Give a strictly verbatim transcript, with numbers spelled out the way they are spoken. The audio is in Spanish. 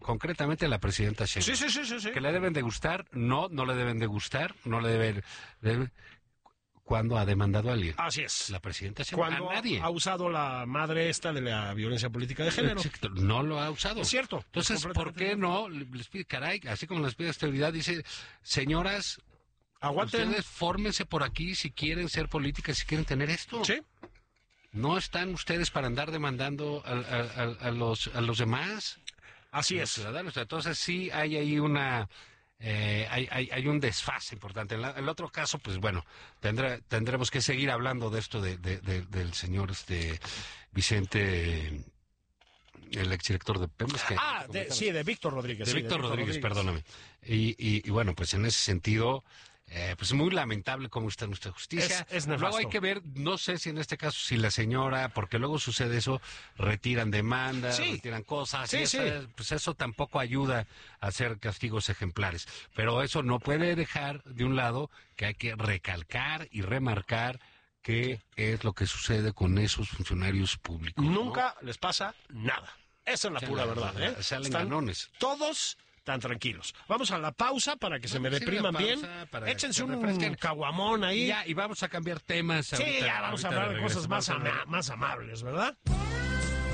concretamente a la presidenta Sheinbaum. Sí, sí, sí, sí, sí. Que le deben de gustar, no, no le deben de gustar, no le deben... deben cuando ha demandado a alguien. Así es. La presidenta Sheinbaum, Cuando a nadie. ha usado la madre esta de la violencia política de género. Exacto, no lo ha usado. Es cierto. Entonces, ¿por qué no les pide, caray, así como les pide estabilidad, dice, señoras, aguanten, ustedes fórmense por aquí si quieren ser políticas, si quieren tener esto? Sí. No están ustedes para andar demandando a, a, a, a los a los demás. Así a es. Los ciudadanos. Entonces sí hay ahí una eh, hay, hay hay un desfase importante. En la, el otro caso, pues bueno, tendrá, tendremos que seguir hablando de esto de, de, de del señor este Vicente, el exdirector de Pemex. Que ah, de, sí, de Víctor Rodríguez. De sí, Víctor de Víctor Rodríguez, Rodríguez, perdóname. Y, y, y bueno, pues en ese sentido, eh, pues muy lamentable cómo está nuestra justicia. Es, es nefasto. Luego hay que ver, no sé si en este caso, si la señora, porque luego sucede eso, retiran demandas, sí. retiran cosas, sí, y sí. esa, pues eso tampoco ayuda a hacer castigos ejemplares. Pero eso no puede dejar de un lado que hay que recalcar y remarcar qué sí. es lo que sucede con esos funcionarios públicos. Nunca ¿no? les pasa nada. Esa es la o sea, pura la, verdad, la, ¿eh? Salen Están ganones. Todos tan tranquilos. Vamos a la pausa para que vamos se me depriman bien. Échense un refresquen. caguamón ahí. Y, ya, y vamos a cambiar temas. Sí, ahorita, ya vamos a hablar de cosas más, ama más amables, ¿verdad?